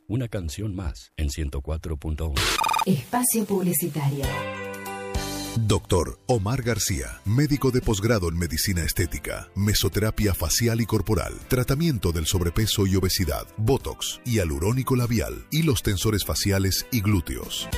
Una canción más en 104.1. Espacio Publicitario. Doctor Omar García, médico de posgrado en medicina estética, mesoterapia facial y corporal, tratamiento del sobrepeso y obesidad, botox, hialurónico labial y los tensores faciales y glúteos.